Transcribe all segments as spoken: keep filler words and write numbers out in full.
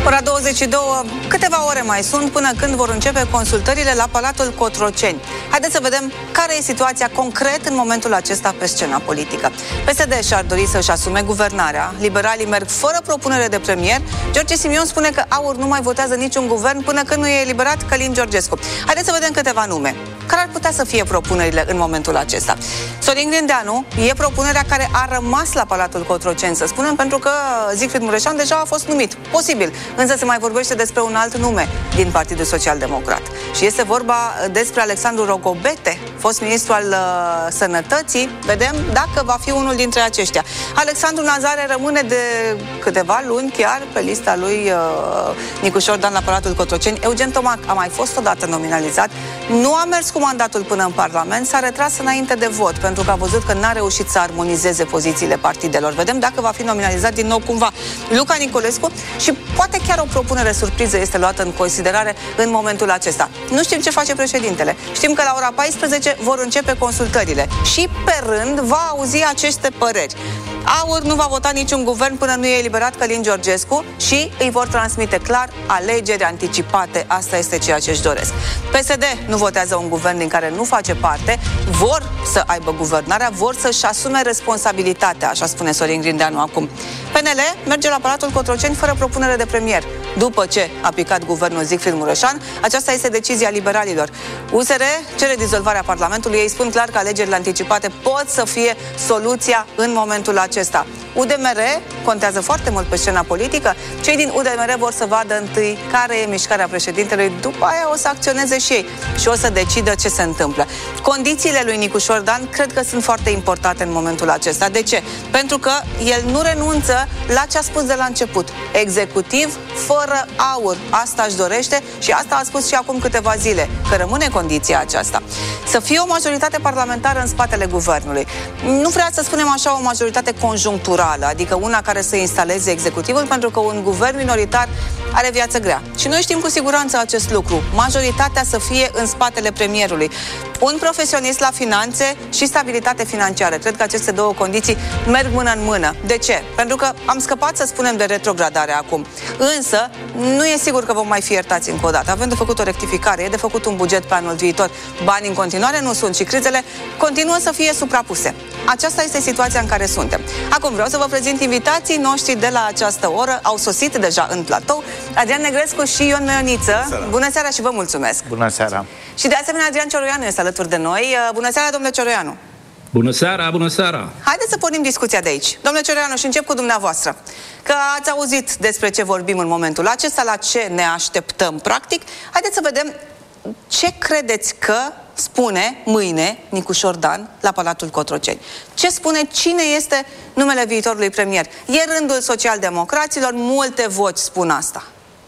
Ora douăzeci și două, câteva ore mai sunt până când vor începe consultările la Palatul Cotroceni. Haideți să vedem care e situația concret în momentul acesta pe scena politică. P S D și-ar dori să-și asume guvernarea, liberalii merg fără propunere de premier, George Simion spune că AUR nu mai votează niciun guvern până când nu e eliberat Călin Georgescu. Haideți să vedem câteva nume. Care ar putea să fie propunerile în momentul acesta? Sorin Grindeanu e propunerea care a rămas la Palatul Cotroceni, să spunem, pentru că Siegfried Mureșan deja a fost numit. Posibil, însă se mai vorbește despre un alt nume din Partidul Social Democrat. Și este vorba despre Alexandru Rogobete, fost ministru al uh, Sănătății. Vedem dacă va fi unul dintre aceștia. Alexandru Nazare rămâne de câteva luni chiar pe lista lui uh, Nicu Șordan la Palatul Cotroceni. Eugen Tomac a mai fost odată nominalizat. Nu a mers cu mandatul până în Parlament, s-a retras înainte de vot, pentru că a văzut că n-a reușit să armonizeze pozițiile partidelor. Vedem dacă va fi nominalizat din nou cumva Luca Niculescu și poate chiar o propunere surpriză este luată în considerare în momentul acesta. Nu știm ce face președintele. Știm că la ora paisprezece vor începe consultările și pe rând va auzi aceste păreri. AUR nu va vota niciun guvern până nu e eliberat Călin Georgescu și îi vor transmite clar alegeri anticipate. Asta este ceea ce își doresc. P S D nu votează un guvern din care nu face parte, vor să aibă guvernarea, vor să-și asume responsabilitatea, așa spune Sorin Grindeanu acum. P N L merge la Palatul Cotroceni fără propunere de premier. După ce a picat guvernul Siegfried Mureșan, aceasta este decizia liberalilor. U S R cere dizolvarea Parlamentului, ei spun clar că alegerile anticipate pot să fie soluția în momentul acesta. U D M R contează foarte mult pe scena politică. Cei din U D M R vor să vadă întâi care e mișcarea președintelui, după aia o să acționeze și ei și o să decidă ce se întâmplă. Condițiile lui Nicu Șordan cred că sunt foarte importante în momentul acesta. De ce? Pentru că el nu renunță la ce a spus de la început. Executiv fără AUR. Asta își dorește și asta a spus și acum câteva zile, că rămâne condiția aceasta. Să fie o majoritate parlamentară în spatele guvernului. Nu vrea să spunem așa o majoritate conjuncturală, adică una care să instaleze executivul, pentru că un guvern minoritar are viață grea. Și noi știm cu siguranță acest lucru. Majoritatea să fie în spatele premierului. Un profesionist la finanțe și stabilitate financiară. Cred că aceste două condiții merg mână în mână. De ce? Pentru că am scăpat, să spunem, de retrogradare acum. Însă, nu e sigur că vom mai fi iertați încă o dată. Avem de făcut o rectificare, e de făcut un buget pe anul viitor. Banii în continuare nu sunt și crizele continuă să fie suprapuse. Aceasta este situația în care suntem. Acum vreau să vă prezint invitații noștri de la această oră. Au sosit deja în platou Adrian Negrescu și Ion Meioniță. Bună, bună seara și vă mulțumesc! Bună seara! Și de asemenea Adrian Cioroianu este alături de noi. Bună seara, domnule Cioroianu! Bună seara, bună seara! Haideți să pornim discuția de aici. Domnule Cioroianu, și încep cu dumneavoastră. Că ați auzit despre ce vorbim în momentul acesta, la ce ne așteptăm practic. Haideți să vedem ce credeți că spune mâine Nicu Șordan la Palatul Cotroceni. Ce spune, cine este numele viitorului premier? E rândul social-democraților, multe voci spun asta.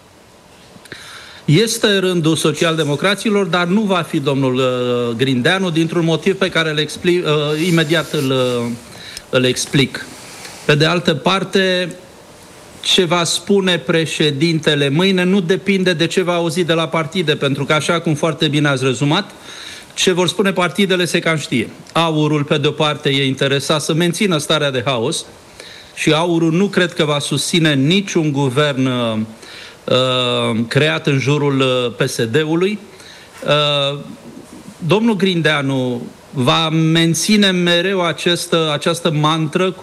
Este rândul social-democraților, dar nu va fi domnul uh, Grindeanu, dintr-un motiv pe care îl explic, uh, imediat îl, uh, îl explic. Pe de altă parte, ce va spune președintele mâine nu depinde de ce va auzi de la partide, pentru că, așa cum foarte bine ați rezumat, ce vor spune partidele se cam știe. AUR-ul, pe de-o parte, e interesat să mențină starea de haos și AUR-ul nu cred că va susține niciun guvern uh, creat în jurul P S D-ului. Uh, domnul Grindeanu va menține mereu această, această mantră